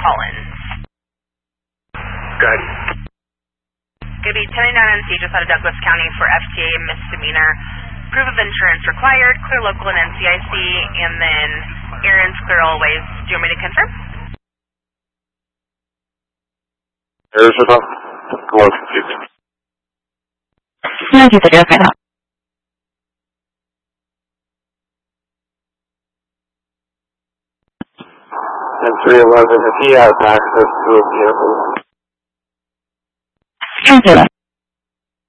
Collins. Good. Going to be 1099 NC just out of Douglas County for FTA misdemeanor. Proof of insurance required, clear local and NCIC, and then Aaron's clear all ways. Do you want me to confirm? There's enough. A little confusing. No, you said you're okay now. 311, if he has access to a vehicle. Cancel.